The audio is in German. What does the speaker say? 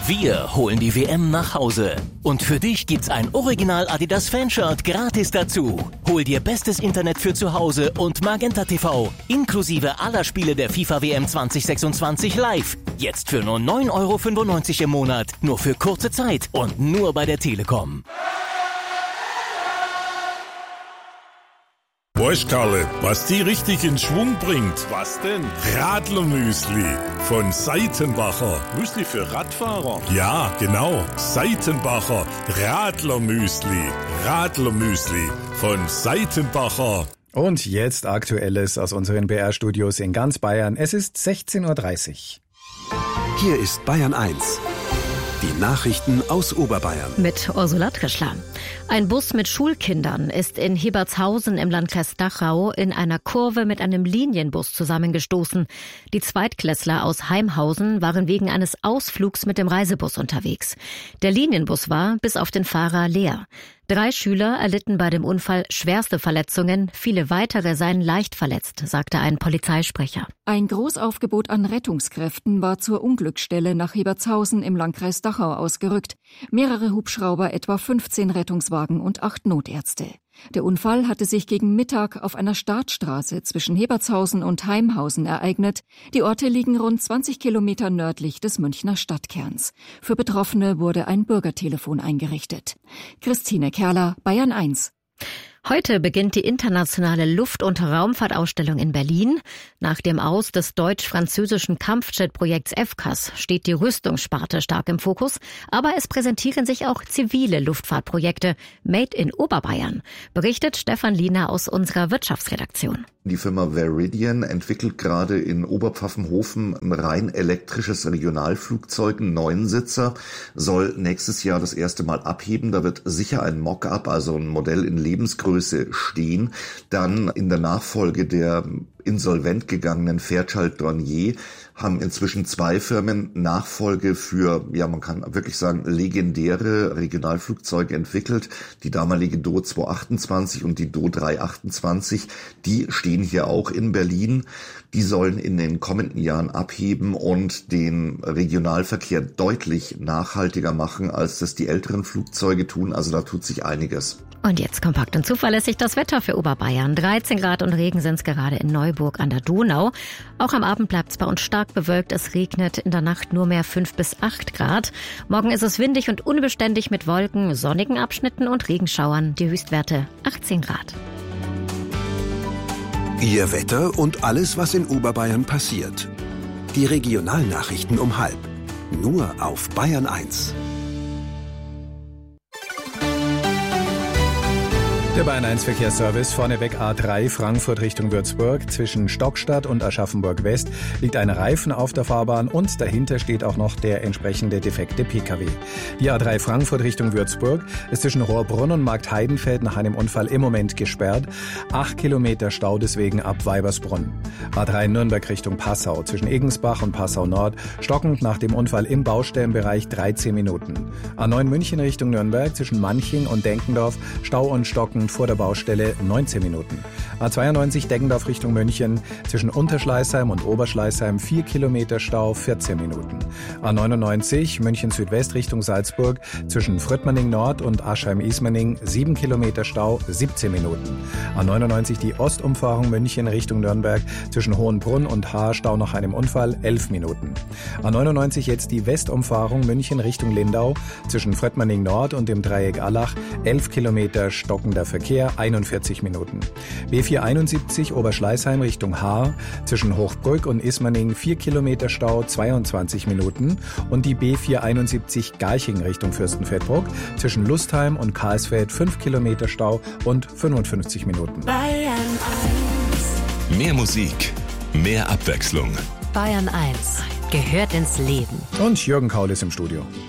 Wir holen die WM nach Hause. Und für dich gibt's ein Original Adidas Fanshirt gratis dazu. Hol dir bestes Internet für zu Hause und Magenta TV, inklusive aller Spiele der FIFA WM 2026 live. Jetzt für nur 9,95 € im Monat, nur für kurze Zeit und nur bei der Telekom. Weißt, Karle, was die richtig in Schwung bringt? Was denn? Radlermüsli von Seitenbacher. Müsli für Radfahrer? Ja, genau. Seitenbacher Radlermüsli. Radlermüsli von Seitenbacher. Und jetzt Aktuelles aus unseren BR-Studios in ganz Bayern. Es ist 16:30 Uhr. Hier ist Bayern 1. Die Nachrichten aus Oberbayern. Mit Ursula Trischler. Ein Bus mit Schulkindern ist in Hebertshausen im Landkreis Dachau in einer Kurve mit einem Linienbus zusammengestoßen. Die Zweitklässler aus Heimhausen waren wegen eines Ausflugs mit dem Reisebus unterwegs. Der Linienbus war bis auf den Fahrer leer. 3 Schüler erlitten bei dem Unfall schwerste Verletzungen, viele weitere seien leicht verletzt, sagte ein Polizeisprecher. Ein Großaufgebot an Rettungskräften war zur Unglücksstelle nach Hebertshausen im Landkreis Dachau ausgerückt. Mehrere Hubschrauber, etwa 15 Rettungswagen und 8 Notärzte. Der Unfall hatte sich gegen Mittag auf einer Startstraße zwischen Hebertshausen und Heimhausen ereignet. Die Orte liegen rund 20 Kilometer nördlich des Münchner Stadtkerns. Für Betroffene wurde ein Bürgertelefon eingerichtet. Christine Kerler, Bayern 1. Heute beginnt die internationale Luft- und Raumfahrtausstellung in Berlin. Nach dem Aus des deutsch-französischen Kampfjet-Projekts FCAS steht die Rüstungssparte stark im Fokus. Aber es präsentieren sich auch zivile Luftfahrtprojekte. Made in Oberbayern, berichtet Stefan Liener aus unserer Wirtschaftsredaktion. Die Firma Veridian entwickelt gerade in Oberpfaffenhofen ein rein elektrisches Regionalflugzeug, einen 9-Sitzer, soll nächstes Jahr das erste Mal abheben. Da wird sicher ein Mock-up, also ein Modell in Lebensgröße stehen. Dann in der Nachfolge der insolvent gegangenen Fairchild Dornier haben inzwischen 2 Firmen Nachfolge für, man kann wirklich sagen, legendäre Regionalflugzeuge entwickelt. Die damalige Do 228 und die Do 328, die stehen hier auch in Berlin. Die sollen in den kommenden Jahren abheben und den Regionalverkehr deutlich nachhaltiger machen, als das die älteren Flugzeuge tun. Also da tut sich einiges. Und jetzt kompakt und zuverlässig das Wetter für Oberbayern. 13 Grad und Regen sind es gerade in Neuburg an der Donau. Auch am Abend bleibt es bei uns stark bewölkt. Es regnet in der Nacht nur mehr 5 bis 8 Grad. Morgen ist es windig und unbeständig mit Wolken, sonnigen Abschnitten und Regenschauern. Die Höchstwerte 18 Grad. Ihr Wetter und alles, was in Oberbayern passiert. Die Regionalnachrichten um 12:30. Nur auf Bayern 1. Der Bayern 1 Verkehrsservice, vorneweg A3 Frankfurt Richtung Würzburg. Zwischen Stockstadt und Aschaffenburg West liegt ein Reifen auf der Fahrbahn und dahinter steht auch noch der entsprechende defekte Pkw. Die A3 Frankfurt Richtung Würzburg ist zwischen Rohrbrunn und Marktheidenfeld nach einem Unfall im Moment gesperrt. 8 Kilometer Stau deswegen ab Weibersbrunn. A3 Nürnberg Richtung Passau zwischen Egensbach und Passau Nord stockend nach dem Unfall im Baustellenbereich 13 Minuten. A9 München Richtung Nürnberg zwischen Manching und Denkendorf Stau und stockend vor der Baustelle 19 Minuten. A92 Deggendorf Richtung München zwischen Unterschleißheim und Oberschleißheim 4 Kilometer Stau 14 Minuten. A99 München Südwest Richtung Salzburg zwischen Fröttmanning Nord und Aschheim-Ismaning 7 Kilometer Stau 17 Minuten. A99 die Ostumfahrung München Richtung Nürnberg zwischen Hohenbrunn und Haar Stau nach einem Unfall 11 Minuten. A99 jetzt die Westumfahrung München Richtung Lindau zwischen Fröttmanning Nord und dem Dreieck Allach 11 Kilometer stockender Verkehr 41 Minuten. B471 Oberschleißheim Richtung Haar zwischen Hochbrück und Ismaning 4 Kilometer Stau 22 Minuten und die B471 Garching Richtung Fürstenfeldbruck zwischen Lustheim und Karlsfeld 5 Kilometer Stau und 55 Minuten. Bayern 1. Mehr Musik, mehr Abwechslung. Bayern 1 gehört ins Leben. Und Jürgen Kaul ist im Studio.